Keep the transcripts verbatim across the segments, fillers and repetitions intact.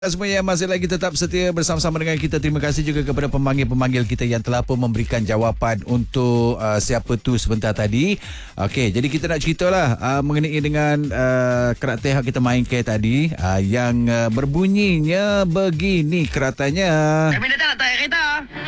Semua yang masih lagi tetap setia bersama-sama dengan kita. Terima kasih juga kepada pemanggil-pemanggil kita yang telah pun memberikan jawapan untuk uh, siapa tu sebentar tadi. Okey, jadi kita nak ceritalah uh, mengenai dengan uh, karakter yang kita mainkan tadi uh, yang uh, berbunyinya begini keratannya. Kami datang nak tayar kereta.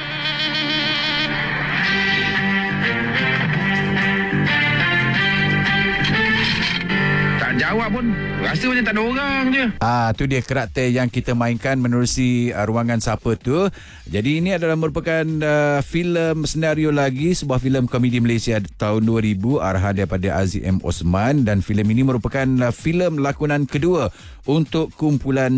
Tak jawab pun. Rasa macam tak ada orang je. Ah, tu dia karakter yang kita mainkan menerusi uh, ruangan siapa tu. Jadi ini adalah merupakan uh, filem senario lagi, sebuah filem komedi Malaysia tahun dua ribu, arahan daripada Aziz M. Osman, dan filem ini merupakan uh, filem lakonan kedua untuk kumpulan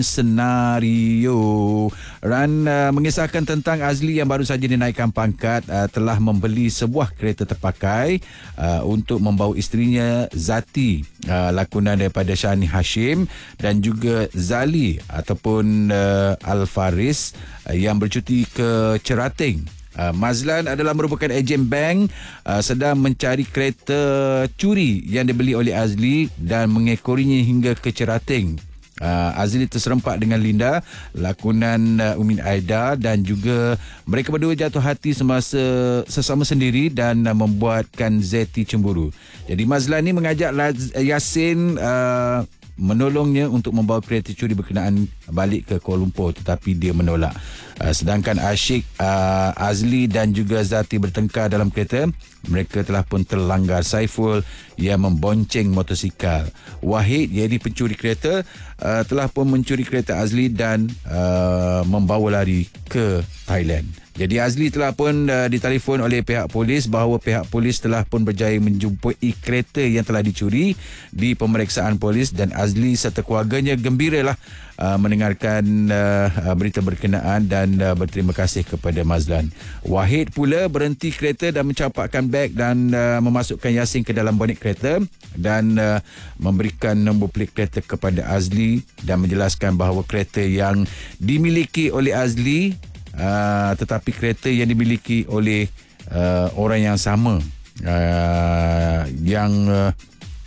senario. Dan uh, mengisahkan tentang Azli yang baru saja dinaikkan pangkat, uh, telah membeli sebuah kereta terpakai uh, untuk membawa isterinya Zati, uh, lakonan daripada Shani Hashim, dan juga Zali ataupun uh, Al-Faris uh, yang bercuti ke Cerating. Uh, Mazlan adalah merupakan ejen bank, uh, sedang mencari kereta curi yang dibeli oleh Azli dan mengekorinya hingga ke Cerating. Uh, Azli terserempak dengan Linda, lakonan uh, Umi Aida, dan juga mereka berdua jatuh hati semasa sesama sendiri dan uh, membuatkan Zeti cemburu. Jadi Mazlan ni mengajak Laz- Yasin uh, menolongnya untuk membawa kereta curi berkenaan balik ke Kuala Lumpur, tetapi dia menolak. Uh, sedangkan Asyik, uh, Azli dan juga Zati bertengkar dalam kereta. Mereka telah pun terlanggar Saiful yang membonceng motosikal. Wahid, iaitu pencuri kereta, uh, telah pun mencuri kereta Azli dan uh, membawa lari ke Thailand. Jadi Azli telah pun uh, ditelefon oleh pihak polis bahawa pihak polis telah pun berjaya menjumpai kereta yang telah dicuri di pemeriksaan polis, dan Azli serta keluarganya gembiralah uh, mendengarkan uh, berita berkenaan dan uh, berterima kasih kepada Mazlan. Wahid pula berhenti kereta dan mencampakkan beg dan uh, memasukkan Yasin ke dalam bonet kereta dan uh, memberikan nombor pelik kereta kepada Azli dan menjelaskan bahawa kereta yang dimiliki oleh Azli Uh, tetapi kereta yang dimiliki oleh uh, orang yang sama, uh, yang uh,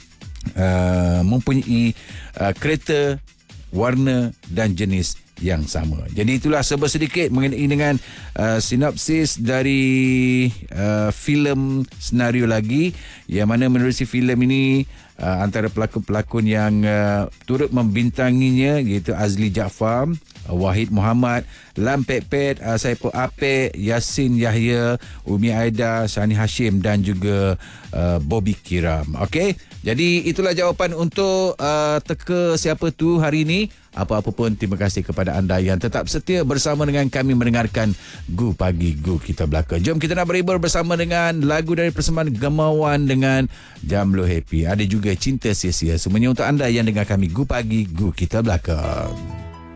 uh, mempunyai uh, kereta warna dan jenis yang sama. Jadi itulah serba sedikit mengenai dengan uh, sinopsis dari uh, filem senario lagi, yang mana menerusi filem ini uh, antara pelakon-pelakon yang uh, turut membintanginya iaitu Azli Jaafar, Wahid Muhammad, Lam Pet Pet, uh, Saipul Apek, Yasin Yahya, Umi Aida, Shani Hashim, dan juga uh, Bobby Kiram. Okey, jadi itulah jawapan untuk uh, teka siapa tu hari ini. Apa-apa pun, terima kasih kepada anda yang tetap setia bersama dengan kami mendengarkan Gu Pagi Gu Kita Belaka. Jom kita nak berhibur bersama dengan lagu dari persembahan Gemawan dengan Jamlo Happy. Ada juga Cinta Sia-Sia. Semuanya untuk anda yang dengar kami Gu Pagi Gu Kita Belaka.